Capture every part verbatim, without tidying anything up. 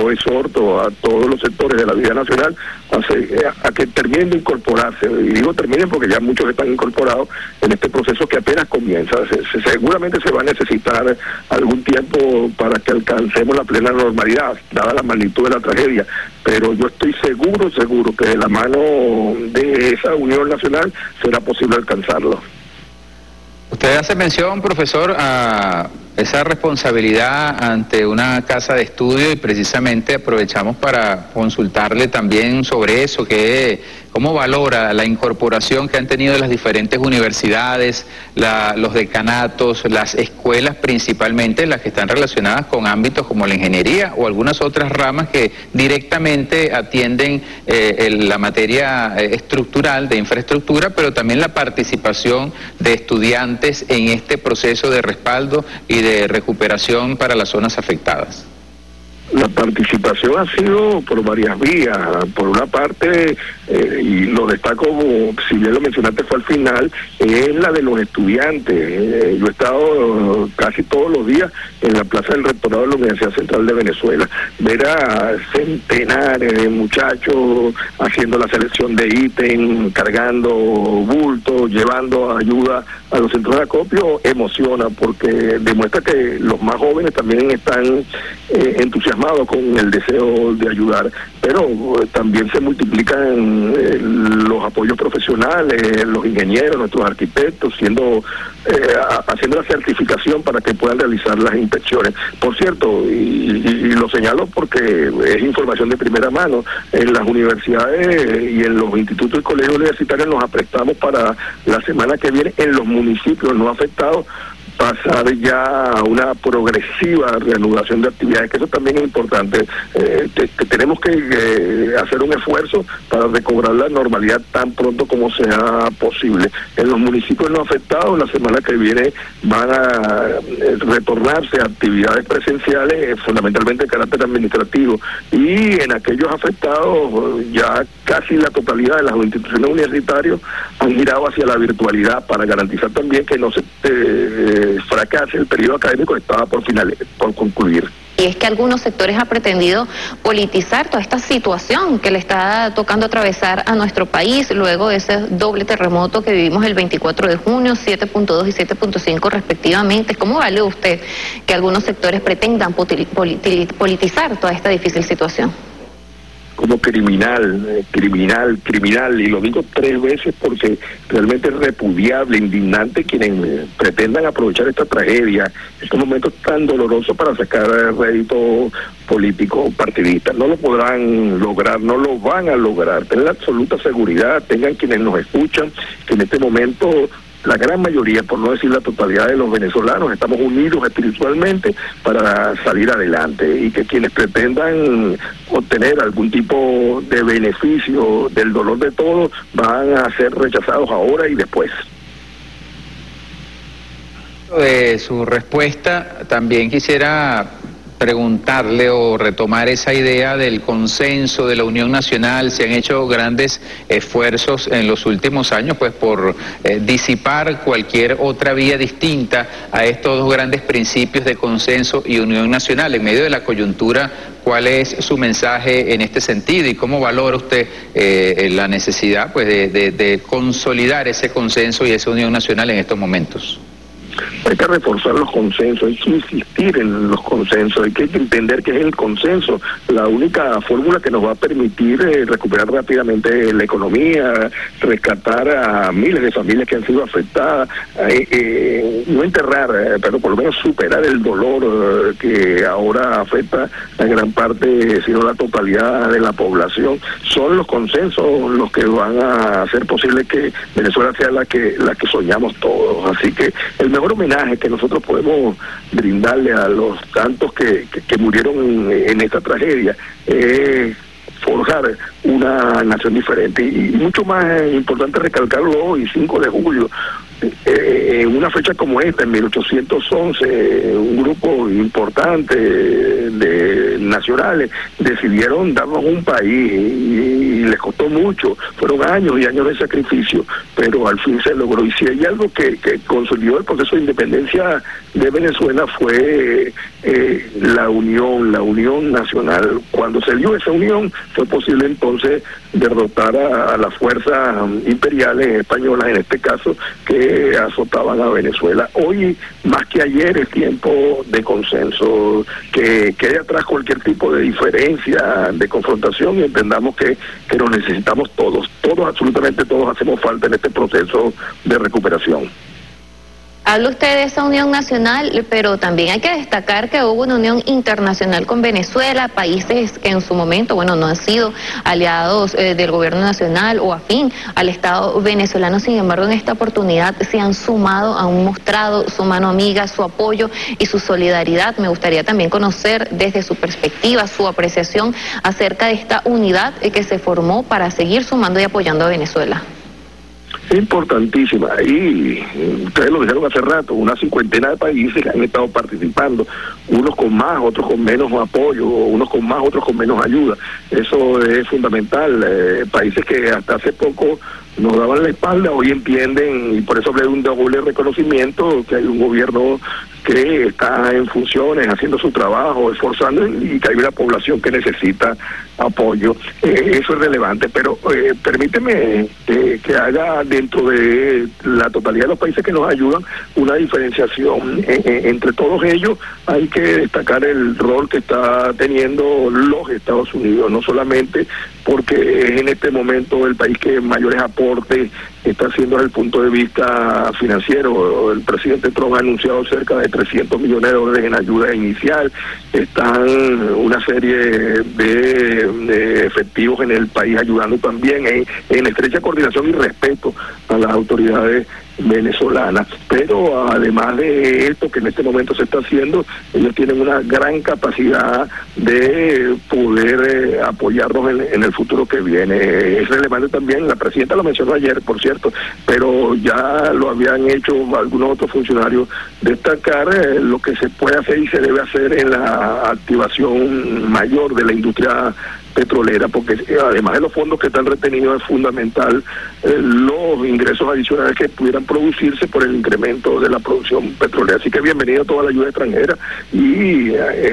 yo exhorto a todos los sectores de la vida nacional a, se, a que terminen de incorporarse, y digo terminen porque ya muchos están incorporados en este proceso que apenas comienza. Se, se, seguramente se va a necesitar algún tiempo para que alcancemos la plena normalidad, dada la magnitud de la tragedia, pero yo estoy seguro, seguro que de la mano de esa unión nacional será posible alcanzarlo. Usted hace mención, profesor, a esa responsabilidad ante una casa de estudio, y precisamente aprovechamos para consultarle también sobre eso, que cómo valora la incorporación que han tenido las diferentes universidades, la, los decanatos, las escuelas, principalmente las que están relacionadas con ámbitos como la ingeniería o algunas otras ramas que directamente atienden eh, el, la materia eh, estructural de infraestructura, pero también la participación de estudiantes en este proceso de respaldo y de recuperación para las zonas afectadas. La participación ha sido por varias vías. Por una parte, eh, y lo destaco, si bien lo mencionaste fue al final, es la de los estudiantes. Eh, yo he estado casi todos los días en la Plaza del Rectorado de la Universidad Central de Venezuela. Ver a centenares de muchachos haciendo la selección de ítem, cargando bultos, llevando ayuda a los centros de acopio, emociona, porque demuestra que los más jóvenes también están eh, entusiasmados con el deseo de ayudar, pero eh, también se multiplican eh, los apoyos profesionales, los ingenieros, nuestros arquitectos, siendo eh, haciendo la certificación para que puedan realizar las inspecciones. Por cierto, y, y, y lo señalo porque es información de primera mano, en las universidades y en los institutos y colegios universitarios nos aprestamos para la semana que viene en los municipios no afectados pasar ya a una progresiva reanudación de actividades, que eso también es importante. Eh, que, que tenemos que eh, hacer un esfuerzo para recobrar la normalidad tan pronto como sea posible. En los municipios no afectados, la semana que viene van a eh, retornarse a actividades presenciales, eh, fundamentalmente de carácter administrativo, y en aquellos afectados ya casi la totalidad de las instituciones universitarias han girado hacia la virtualidad para garantizar también que no se eh, fracase el periodo académico que estaba por final, por concluir. Y es que algunos sectores han pretendido politizar toda esta situación que le está tocando atravesar a nuestro país luego de ese doble terremoto que vivimos el veinticuatro de junio, siete punto dos y siete punto cinco respectivamente. ¿Cómo vale usted que algunos sectores pretendan politizar toda esta difícil situación? Como criminal, eh, criminal, criminal, y lo digo tres veces porque realmente es repudiable, indignante quienes eh, pretendan aprovechar esta tragedia, estos momentos tan dolorosos para sacar rédito político partidista. No lo podrán lograr, no lo van a lograr. Tengan la absoluta seguridad, tengan quienes nos escuchan, que en este momento la gran mayoría, por no decir la totalidad de los venezolanos, estamos unidos espiritualmente para salir adelante, y que quienes pretendan obtener algún tipo de beneficio del dolor de todos van a ser rechazados ahora y después. De su respuesta, también quisiera preguntarle o retomar esa idea del consenso de la Unión Nacional. Se han hecho grandes esfuerzos en los últimos años pues por eh, disipar cualquier otra vía distinta a estos dos grandes principios de consenso y Unión Nacional. En medio de la coyuntura, ¿cuál es su mensaje en este sentido y cómo valora usted eh, la necesidad pues de, de, de consolidar ese consenso y esa Unión Nacional en estos momentos? Hay que reforzar los consensos, hay que insistir en los consensos, hay que entender que es el consenso la única fórmula que nos va a permitir eh, recuperar rápidamente la economía, rescatar a miles de familias que han sido afectadas, eh, eh, no enterrar, eh, pero por lo menos superar el dolor eh, que ahora afecta a gran parte, si no la totalidad de la población. Son los consensos los que van a hacer posible que Venezuela sea la que la que soñamos todos. Así que el mejor homenaje que nosotros podemos brindarle a los tantos que, que, que murieron en, en esta tragedia es forjar una nación diferente. Y, y mucho más importante recalcarlo hoy, cinco de julio, eh, en una fecha como esta, en mil ochocientos once, un grupo importante de nacionales decidieron darnos un país, y, y les costó mucho, fueron años y años de sacrificio, pero al fin se logró. Y si hay algo que, que consolidó el proceso de independencia de Venezuela fue eh, la unión, la unión nacional. Cuando se dio esa unión fue posible entonces derrotar a, a las fuerzas imperiales españolas, en este caso, que azotaban a Venezuela. Hoy, más que ayer, es tiempo de consenso, que quede atrás cualquier tipo de diferencia, de confrontación, y entendamos que, que nos necesitamos todos, todos, absolutamente todos hacemos falta en este proceso de recuperación. Habla usted de esa unión nacional, pero también hay que destacar que hubo una unión internacional con Venezuela, países que en su momento, bueno, no han sido aliados eh, del gobierno nacional o afín al Estado venezolano. Sin embargo, en esta oportunidad se han sumado, han mostrado su mano amiga, su apoyo y su solidaridad. Me gustaría también conocer desde su perspectiva, su apreciación acerca de esta unidad eh, que se formó para seguir sumando y apoyando a Venezuela. Importantísima, y ustedes lo dijeron hace rato, una cincuentena de países que han estado participando, unos con más, otros con menos apoyo, unos con más, otros con menos ayuda. Eso es fundamental. Eh, países que hasta hace poco nos daban la espalda, hoy entienden, y por eso hablé de un doble reconocimiento, que hay un gobierno que está en funciones, haciendo su trabajo, esforzando, y que hay una población que necesita apoyo. Eh, eso es relevante, pero eh, permíteme eh, que haga dentro de la totalidad de los países que nos ayudan una diferenciación. Eh, eh, entre todos ellos hay que destacar el rol que está teniendo los Estados Unidos, no solamente porque es en este momento el país que mayores aportes está haciendo desde el punto de vista financiero. El presidente Trump ha anunciado cerca de trescientos millones de dólares en ayuda inicial, están una serie de, de efectivos en el país ayudando también en, en estrecha coordinación y respeto a las autoridades venezolanas. Pero además de esto que en este momento se está haciendo, ellos tienen una gran capacidad de poder eh, apoyarnos en, en el futuro que viene. Es relevante también, la presidenta lo mencionó ayer, por cierto, pero ya lo habían hecho algunos otros funcionarios, destacar eh, lo que se puede hacer y se debe hacer en la activación mayor de la industria petrolera, porque además de los fondos que están retenidos es fundamental eh, los ingresos adicionales que pudieran producirse por el incremento de la producción petrolera. Así que bienvenido a toda la ayuda extranjera y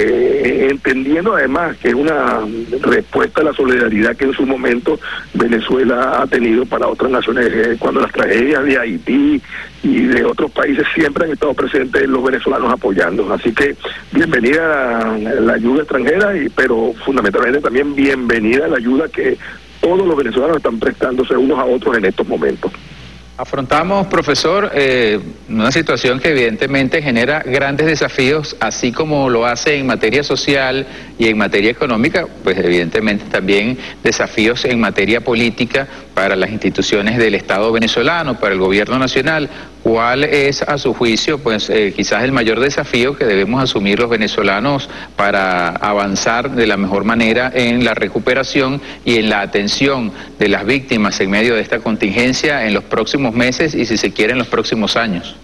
eh, entendiendo además que es una respuesta a la solidaridad que en su momento Venezuela ha tenido para otras naciones. Eh, cuando las tragedias de Haití y de otros países siempre han estado presentes los venezolanos apoyando. Así que bienvenida a la ayuda extranjera, y pero fundamentalmente también bienvenida a la ayuda que todos los venezolanos están prestándose unos a otros en estos momentos. Afrontamos, profesor, eh, una situación que evidentemente genera grandes desafíos, así como lo hace en materia social y en materia económica, pues evidentemente también desafíos en materia política para las instituciones del Estado venezolano, para el gobierno nacional. ¿Cuál es, a su juicio, pues eh, quizás el mayor desafío que debemos asumir los venezolanos para avanzar de la mejor manera en la recuperación y en la atención de las víctimas en medio de esta contingencia en los próximos meses y, si se quiere, en los próximos años?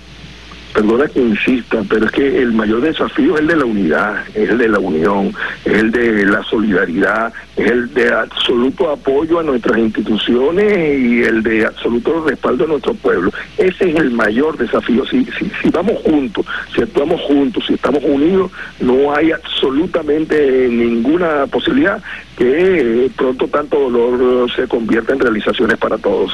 Perdona que insista, pero es que el mayor desafío es el de la unidad, es el de la unión, es el de la solidaridad, es el de absoluto apoyo a nuestras instituciones y el de absoluto respaldo a nuestro pueblo. Ese es el mayor desafío. Si, si, si vamos juntos, si actuamos juntos, si estamos unidos, no hay absolutamente ninguna posibilidad que pronto tanto dolor se convierta en realizaciones para todos.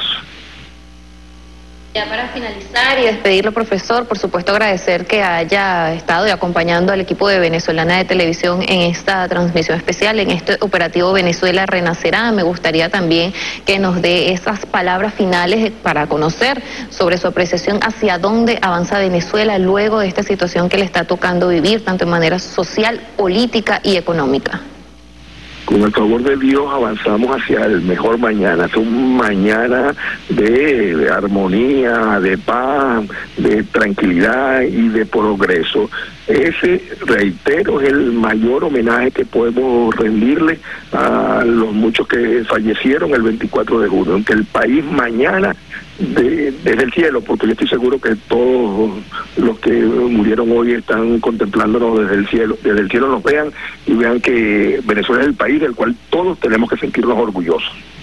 Ya para finalizar y despedirlo, profesor, por supuesto agradecer que haya estado y acompañando al equipo de Venezolana de Televisión en esta transmisión especial, en este operativo Venezuela Renacerá. Me gustaría también que nos dé esas palabras finales para conocer sobre su apreciación hacia dónde avanza Venezuela luego de esta situación que le está tocando vivir, tanto en manera social, política y económica. Con el favor de Dios avanzamos hacia el mejor mañana, hacia un mañana de, de armonía, de paz, de tranquilidad y de progreso. Ese, reitero, es el mayor homenaje que podemos rendirle a los muchos que fallecieron el veinticuatro de junio, aunque el país mañana, de, desde el cielo, porque yo estoy seguro que todos los que murieron hoy están contemplándonos desde el cielo, desde el cielo nos vean y vean que Venezuela es el país del cual todos tenemos que sentirnos orgullosos.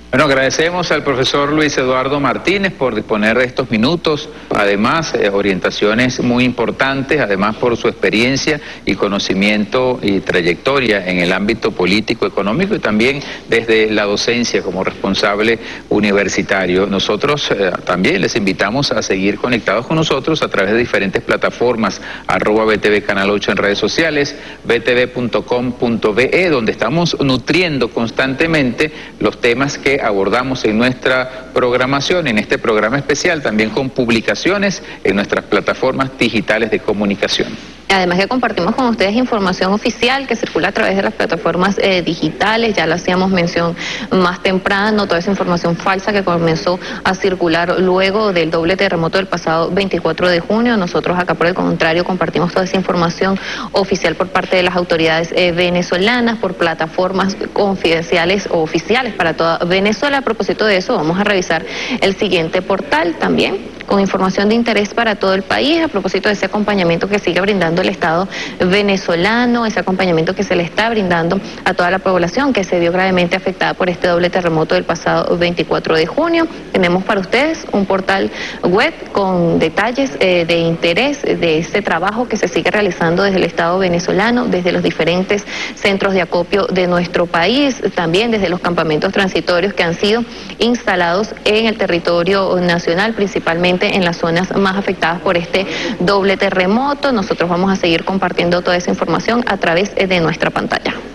Bueno, agradecemos al profesor Luis Eduardo Martínez por disponer de estos minutos, además eh, orientaciones muy importantes, además por su experiencia y conocimiento y trayectoria en el ámbito político, económico y también desde la docencia como responsable universitario. Nosotros eh, también les invitamos a seguir conectados con nosotros a través de diferentes plataformas, arroba B T V Canal ocho en redes sociales, b t v punto com punto b e, donde estamos nutriendo constantemente los temas que abordamos en nuestra programación, en este programa especial, también con publicaciones en nuestras plataformas digitales de comunicación. Además que compartimos con ustedes información oficial que circula a través de las plataformas eh, digitales, ya lo hacíamos mención más temprano, toda esa información falsa que comenzó a circular luego del doble terremoto del pasado veinticuatro de junio. Nosotros acá por el contrario compartimos toda esa información oficial por parte de las autoridades eh, venezolanas, por plataformas confidenciales o oficiales para toda Venezuela. A propósito de eso, vamos a revisar el siguiente portal también, con información de interés para todo el país, a propósito de ese acompañamiento que sigue brindando el Estado venezolano, ese acompañamiento que se le está brindando a toda la población que se vio gravemente afectada por este doble terremoto del pasado veinticuatro de junio. Tenemos para ustedes un portal web con detalles eh, de interés de este trabajo que se sigue realizando desde el Estado venezolano, desde los diferentes centros de acopio de nuestro país, también desde los campamentos transitorios que han sido instalados en el territorio nacional, principalmente en las zonas más afectadas por este doble terremoto. Nosotros vamos a seguir compartiendo toda esa información a través de nuestra pantalla.